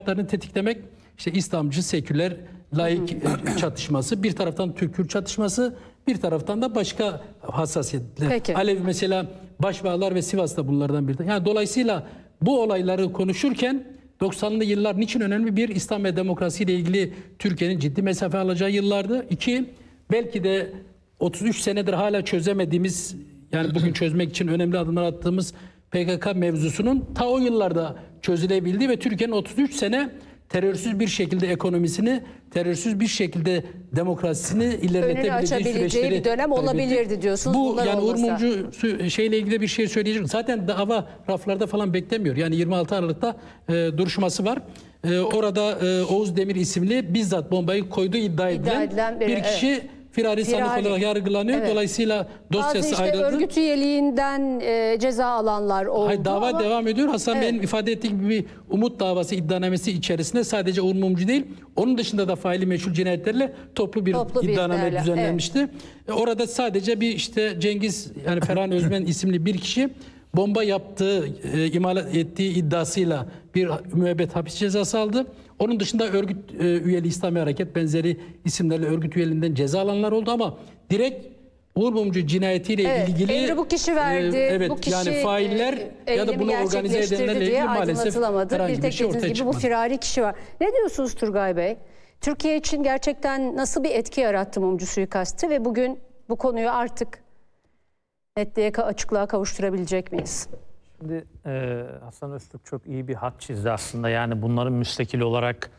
Taraftarını tetiklemek, işte İslamcı, seküler, laik çatışması, bir taraftan Türk-Kürt çatışması, bir taraftan da başka hassasiyetler. Peki. Alevi mesela Başbağlar ve Sivas'ta bunlardan biri. Yani dolayısıyla bu olayları konuşurken 90'lı yıllar niçin önemli? Bir, İslam ve demokrasi ile ilgili Türkiye'nin ciddi mesafe alacağı yıllardı. İki, belki de 33 senedir hala çözemediğimiz, yani bugün çözmek için önemli adımlar attığımız PKK mevzusunun ta o yıllarda çözülebildiği ve Türkiye'nin 33 sene terörsüz bir şekilde ekonomisini, terörsüz bir şekilde demokrasisini ilerletebileceği süreçleri bir dönem olabilirdi diyorsunuz. Bu yani Uğur olmasa. Mumcu şeyle ilgili bir şey söyleyecek. Zaten dava raflarda falan beklemiyor. Yani 26 Aralık'ta duruşması var. Orada Oğuz Demir isimli bizzat bombayı koyduğu iddia edilen bir kişi firari sanık olarak yargılanıyor. Evet. Dolayısıyla dosyası bazı ayrıldı. örgüt üyeliğinden ceza alanlar oldu. Hayır, dava devam ediyor. Hasan Bey'in ifade ettiği gibi bir umut davası iddianamesi içerisinde sadece Uğur Mumcu değil, onun dışında da faili meçhul cinayetlerle toplu bir iddianame düzenlenmişti. Orada sadece bir işte Cengiz, yani Ferhan Özmen isimli bir kişi bomba yaptığı, imalat ettiği iddiasıyla bir müebbet hapis cezası aldı. Onun dışında örgüt üyeli İslami Hareket benzeri isimlerle örgüt üyeliğinden ceza alanlar oldu ama direkt Uğur Mumcu cinayetiyle ilgili emri bu kişi verdi. Evet, bu kişi, yani failler ya da bunu organize edenlerle ilgili maalesef herhangi bir şey ortaya çıkmadı. Bu firari kişi var. Ne diyorsunuz Turgay Bey? Türkiye için gerçekten nasıl bir etki yarattı Mumcu suikastı ve bugün bu konuyu artık netliğe, açıklığa kavuşturabilecek miyiz? Şimdi Hasan Öztürk çok iyi bir hat çizdi aslında. Yani bunların müstakil olarak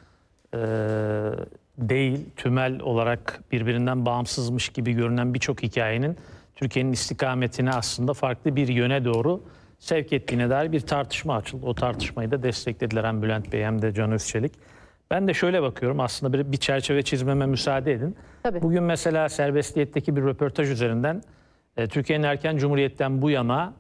değil, tümel olarak birbirinden bağımsızmış gibi görünen birçok hikayenin Türkiye'nin istikametini aslında farklı bir yöne doğru sevk ettiğine dair bir tartışma açıldı. O tartışmayı da desteklediler hem Bülent Bey hem de Can Özçelik. Ben de şöyle bakıyorum, aslında bir çerçeve çizmeme müsaade edin. Tabii. Bugün mesela Serbestiyetteki bir röportaj üzerinden Türkiye'nin erken Cumhuriyet'ten bu yana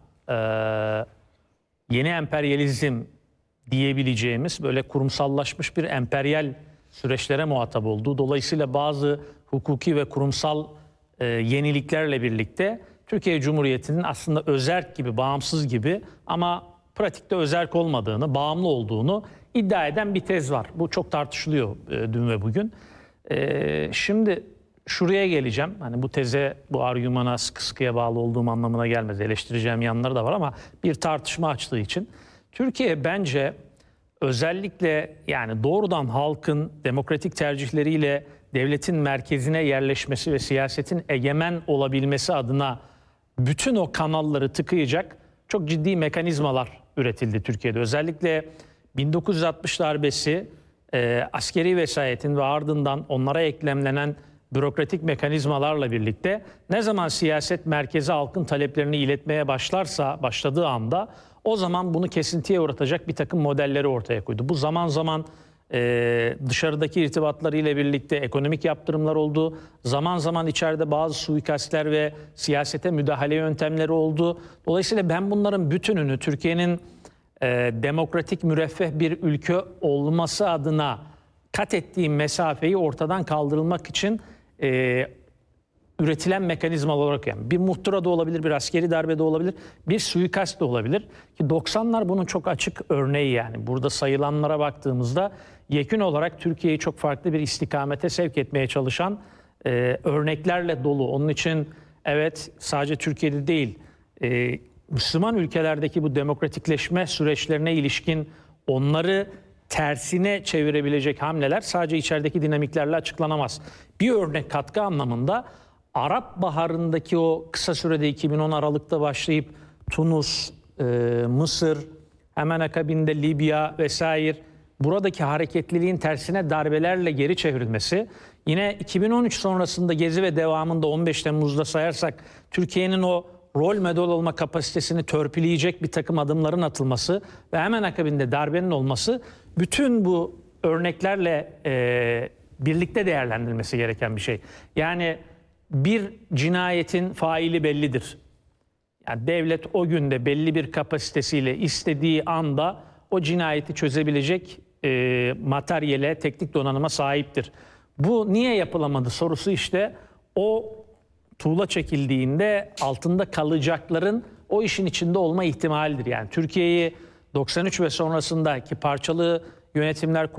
yeni emperyalizm diyebileceğimiz böyle kurumsallaşmış bir emperyal süreçlere muhatap olduğu, dolayısıyla bazı hukuki ve kurumsal yeniliklerle birlikte Türkiye Cumhuriyeti'nin aslında özerk gibi, bağımsız gibi ama pratikte özerk olmadığını, bağımlı olduğunu iddia eden bir tez var. Bu çok tartışılıyor dün ve bugün. Şimdi şuraya geleceğim. Hani bu teze, bu argümana sıkı sıkıya bağlı olduğum anlamına gelmez. Eleştireceğim yanları da var ama bir tartışma açtığı için. Türkiye bence özellikle yani doğrudan halkın demokratik tercihleriyle devletin merkezine yerleşmesi ve siyasetin egemen olabilmesi adına bütün o kanalları tıkayacak çok ciddi mekanizmalar üretildi Türkiye'de. Özellikle 1960 darbesi, askeri vesayetin ve ardından onlara eklemlenen bürokratik mekanizmalarla birlikte ne zaman siyaset merkeze halkın taleplerini iletmeye başladığı anda o zaman bunu kesintiye uğratacak bir takım modelleri ortaya koydu. Bu zaman zaman dışarıdaki irtibatlarıyla birlikte ekonomik yaptırımlar oldu. Zaman zaman içeride bazı suikastler ve siyasete müdahale yöntemleri oldu. Dolayısıyla ben bunların bütününü Türkiye'nin demokratik müreffeh bir ülke olması adına kat ettiğim mesafeyi ortadan kaldırılmak için üretilen mekanizma olarak, yani bir muhtıra da olabilir, bir askeri darbe de olabilir, bir suikast da olabilir. Ki 90'lar bunun çok açık örneği yani. Burada sayılanlara baktığımızda yekün olarak Türkiye'yi çok farklı bir istikamete sevk etmeye çalışan örneklerle dolu. Onun için evet, sadece Türkiye'de değil, Müslüman ülkelerdeki bu demokratikleşme süreçlerine ilişkin onları tersine çevirebilecek hamleler sadece içerideki dinamiklerle açıklanamaz. Bir örnek katkı anlamında Arap Baharı'ndaki o kısa sürede 2010 Aralık'ta başlayıp Tunus, Mısır, hemen akabinde Libya vesaire buradaki hareketliliğin tersine darbelerle geri çevrilmesi, yine 2013 sonrasında Gezi ve devamında 15 Temmuz'da sayarsak Türkiye'nin o rol model olma kapasitesini törpüleyecek bir takım adımların atılması ve hemen akabinde darbenin olması, bütün bu örneklerle birlikte değerlendirilmesi gereken bir şey. Yani bir cinayetin faili bellidir. Yani devlet o günde belli bir kapasitesiyle istediği anda o cinayeti çözebilecek materyale, teknik donanıma sahiptir. Bu niye yapılamadı sorusu işte o tuğla çekildiğinde altında kalacakların o işin içinde olma ihtimalidir. Yani Türkiye'yi 93 ve sonrasındaki parçalı yönetimler